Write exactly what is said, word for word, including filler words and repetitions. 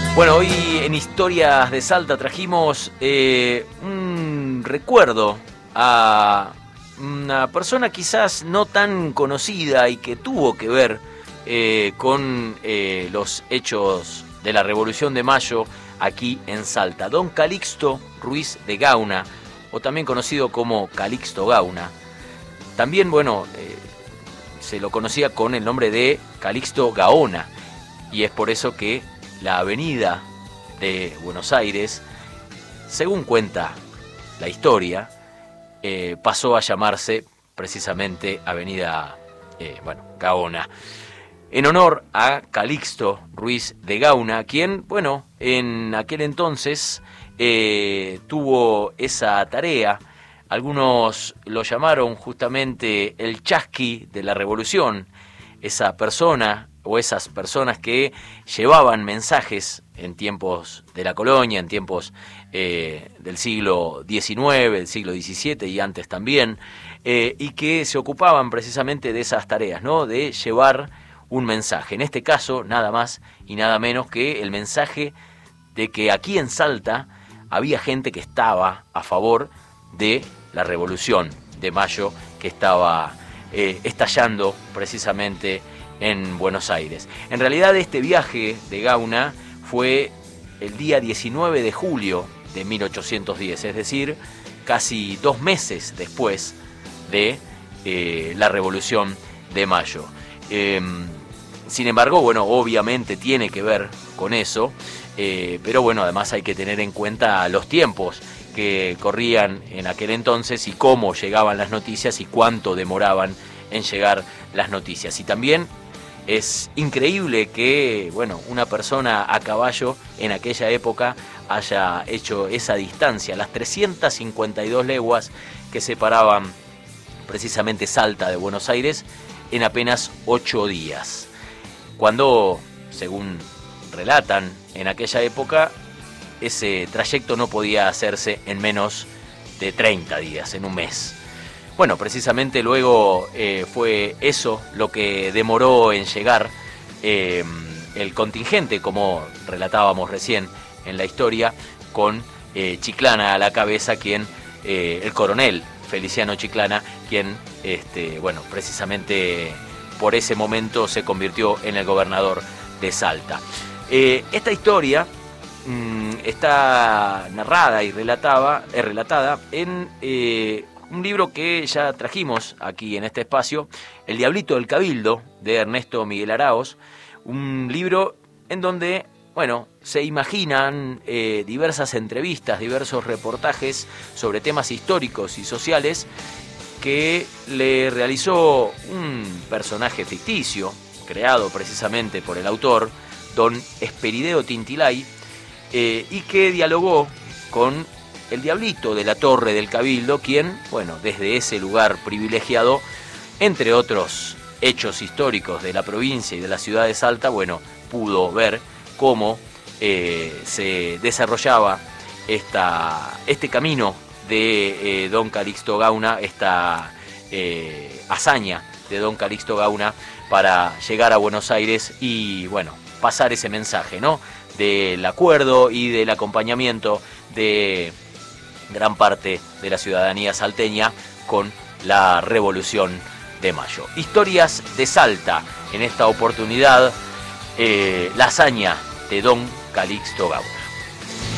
Bueno, hoy en Historias de Salta trajimos eh, un recuerdo a una persona quizás no tan conocida y que tuvo que ver eh, con eh, los hechos de la Revolución de Mayo aquí en Salta. Don Calixto Ruiz de Gauna, o también conocido como Calixto Gauna. También, bueno, eh, se lo conocía con el nombre de Calixto Gaona, y es por eso que la avenida de Buenos Aires, según cuenta la historia, eh, pasó a llamarse precisamente Avenida eh, bueno, Gaona, en honor a Calixto Ruiz de Gauna, quien, bueno, en aquel entonces eh, tuvo esa tarea. Algunos lo llamaron justamente el chasqui de la revolución, esa persona o esas personas que llevaban mensajes en tiempos de la colonia, en tiempos eh, del siglo diecinueve, del siglo diecisiete y antes también, eh, y que se ocupaban precisamente de esas tareas, ¿no? De llevar un mensaje. En este caso, nada más y nada menos que el mensaje de que aquí en Salta había gente que estaba a favor de la Revolución de Mayo que estaba eh, estallando precisamente en Buenos Aires. En realidad, este viaje de Gauna fue el día diecinueve de julio de mil ochocientos diez, es decir, casi dos meses después de eh, la Revolución de Mayo. Eh, sin embargo, bueno, obviamente tiene que ver con eso, eh, pero bueno, además hay que tener en cuenta los tiempos que corrían en aquel entonces y cómo llegaban las noticias y cuánto demoraban en llegar las noticias. Y también es increíble que, bueno, una persona a caballo en aquella época haya hecho esa distancia, las trescientas cincuenta y dos leguas que separaban precisamente Salta de Buenos Aires en apenas ocho días. Cuando, según relatan, en aquella época ese trayecto no podía hacerse en menos de treinta días, en un mes. Bueno, precisamente luego eh, fue eso lo que demoró en llegar eh, el contingente, como relatábamos recién en la historia, con eh, Chiclana a la cabeza, quien eh, el coronel Feliciano Chiclana, quien, este, bueno, precisamente por ese momento se convirtió en el gobernador de Salta. Eh, esta historia mmm, está narrada y relatada, eh, relatada en Eh, un libro que ya trajimos aquí en este espacio, El Diablito del Cabildo, de Ernesto Miguel Araoz, un libro en donde, bueno, se imaginan eh, diversas entrevistas, diversos reportajes sobre temas históricos y sociales que le realizó un personaje ficticio, creado precisamente por el autor, don Esperideo Tintilay, eh, y que dialogó con el Diablito de la Torre del Cabildo, quien, bueno, desde ese lugar privilegiado, entre otros hechos históricos de la provincia y de la ciudad de Salta, bueno, pudo ver cómo eh, se desarrollaba esta, este camino de eh, don Calixto Gauna, esta eh, hazaña de don Calixto Gauna para llegar a Buenos Aires y, bueno, pasar ese mensaje, ¿no?, del acuerdo y del acompañamiento de gran parte de la ciudadanía salteña con la Revolución de Mayo. Historias de Salta, en esta oportunidad, eh, la hazaña de don Calixto Gauna.